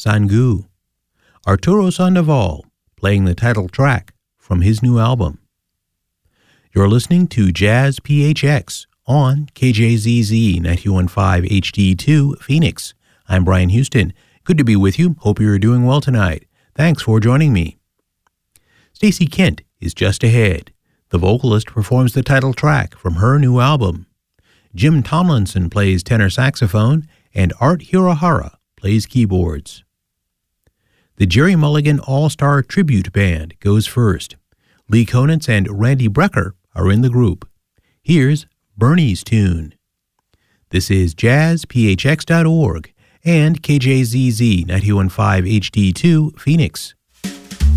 Sangu. Arturo Sandoval playing the title track from his new album. You're listening to Jazz PHX on KJZZ 91.5 HD2 Phoenix. I'm Brian Houston. Good to be with you. Hope you're doing well tonight. Thanks for joining me. Stacey Kent is just ahead. The vocalist performs the title track from her new album. Jim Tomlinson plays tenor saxophone, and Art Hirohara plays keyboards. The Jerry Mulligan All-Star Tribute Band goes first. Lee Konitz and Randy Brecker are in the group. Here's Bernie's Tune. This is jazzphx.org and KJZZ 91.5 HD2 Phoenix.